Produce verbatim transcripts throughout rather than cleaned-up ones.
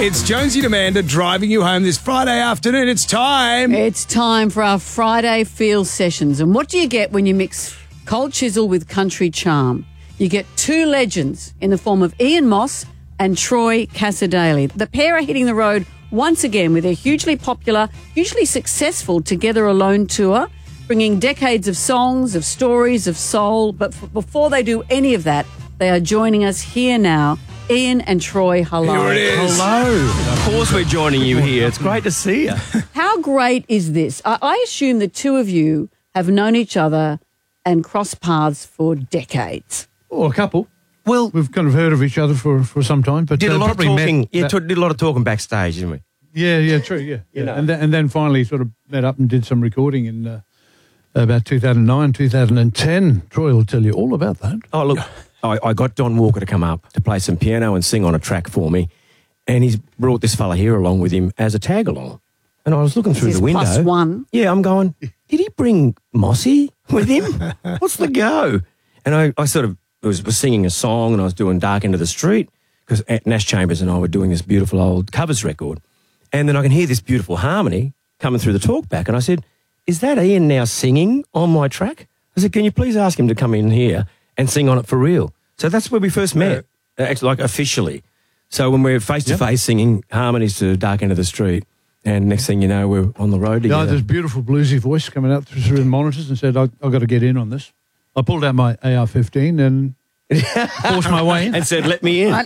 It's Jonesy and Amanda driving you home this Friday afternoon. It's time. It's time for our Friday Feel Sessions. And what do you get when you mix cold chisel with country charm? You get two legends in the form of Ian Moss and Troy Cassar-Daley. The pair are hitting the road once again with their hugely popular, hugely successful Together Alone tour, bringing decades of songs, of stories, of soul. But f- before they do any of that, they are joining us here now. Ian and Troy, hello. Here it is. Hello. Of course we're joining you here. It's great to see you. How great is this? I, I assume the two of you have known each other and crossed paths for decades. Or a couple. Well, We've kind of heard of each other for, for some time, but did a uh, lot of probably talking. met Yeah, that- t- did a lot of talking backstage, didn't we? yeah, yeah, true, yeah. yeah. know. And, then, and then finally sort of met up and did some recording in uh, about two thousand nine, two thousand ten. Troy will tell you all about that. Oh, look, I, I got Don Walker to come up to play some piano and sing on a track for me, and he's brought this fella here along with him as a tag along. And I was looking through This is the window. plus one. Yeah, I'm going, did he bring Mossy with him? What's the go? And I, I sort of was, was singing a song and I was doing Dark End of the Street because Nash Chambers and I were doing this beautiful old covers record. And then I can hear this beautiful harmony coming through the talkback. And I said, is that Ian now singing on my track? I said, can you please ask him to come in here and sing on it for real? So that's where we first met, uh, actually, like officially. So when we're face-to-face singing harmonies to Dark End of the Street, and next thing you know, we're on the road Yeah, together. this beautiful bluesy voice coming out through, through the monitors and said, I, I've got to get in on this. I pulled out my A R fifteen and forced my way in. and said, let me in.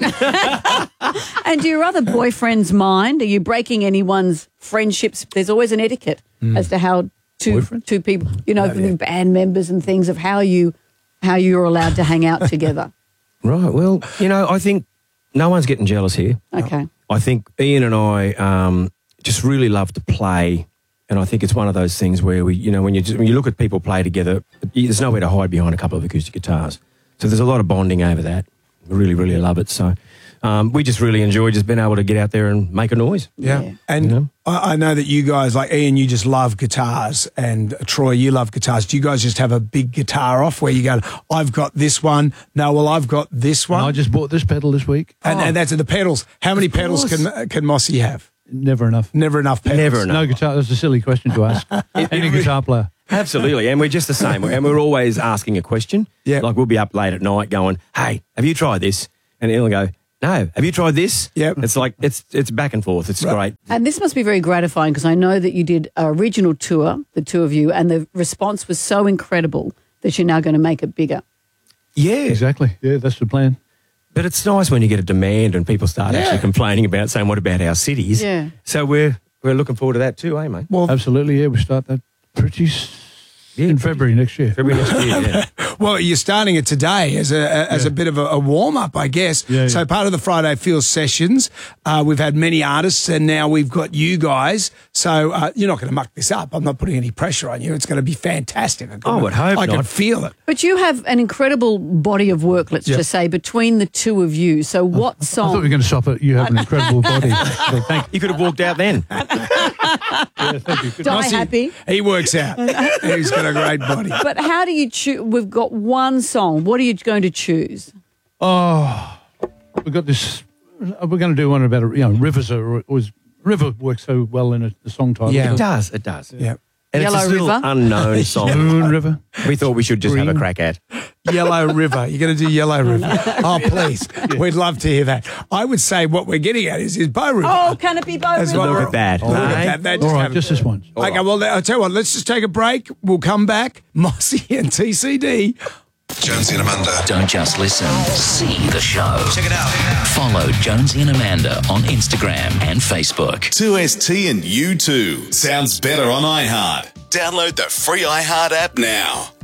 And do your other boyfriends mind? Are you breaking anyone's friendships? There's always an etiquette as to how two Boyfriends? two people, you know, band members and things of how you how you're allowed to hang out together. Right, well, you know, I think no one's getting jealous here. Okay. I think Ian and I um, just really love to play, and I think it's one of those things where we, you know, when you just, when you look at people play together, there's nowhere to hide behind a couple of acoustic guitars. So there's a lot of bonding over that. We really, really love it. So um, we just really enjoy just being able to get out there and make a noise. Yeah. Yeah. And You know? I, I know that you guys, like Ian, you just love guitars, and Troy, you love guitars. Do you guys just have a big guitar off where you go, I've got this one, no, well, I've got this one? I just bought this pedal this week. and, and that's the pedals. How many pedals can can Mossy have? Never enough. Never enough pedals. Never enough. No guitar. That's a silly question to ask. Any guitar player. Absolutely, and we're just the same. And we're always asking a question. Yeah. Like we'll be up late at night going, hey, have you tried this? And Ian will go, no, have you tried this? Yep. It's like, it's it's back and forth. It's great. And this must be very gratifying because I know that you did a regional tour, the two of you, and the response was so incredible that you're now going to make it bigger. Yeah. Exactly. Yeah, that's the plan. But it's nice when you get a demand and people start Yeah. actually complaining about saying, what about our cities? Yeah. So we're we're looking forward to that too, eh, mate? Well, Absolutely, yeah. We start that pretty s- Yeah, in pretty- February next year. February next year, yeah. well, you're starting it today as a as a bit of a, a warm up, I guess. Yeah, so yeah. part of the Friday Feel Sessions, uh, we've had many artists, and now we've got you guys. So uh, you're not going to muck this up. I'm not putting any pressure on you. It's going to be fantastic. I, can, I would hope I can not. feel it. But you have an incredible body of work, let's Yeah. just say, between the two of you. So what I thought we song? were going to stop it. You have an incredible body. So thank You could have walked out then. you. Thank you. Good. Die Mossy, happy. He works out. He's got a great body. But how do you choose? We've got one song. What are you going to choose? Oh, we've got this. We're going to do one about, you know, rivers are always. River works so well in a, the song title. Yeah. It does, it does. Yeah. And Yellow it's this little River? unknown song. Moon River. We thought we should just have a Green. crack at. Yellow River. You're going to do Yellow River. Oh, please. We'd love to hear that. I would say what we're getting at is, is Bow River. Oh, can it be Bow That's River? what Look we're- at that. Look at eh? that. That All just right, happened. just this once. Okay, well, I'll tell you what, let's just take a break. We'll come back. Mossy and T C D. Jonesy and Amanda. Don't just listen, see the show. Check it out. Follow Jonesy and Amanda on Instagram and Facebook. two S T and U two. Sounds better on iHeart. Download the free iHeart app now.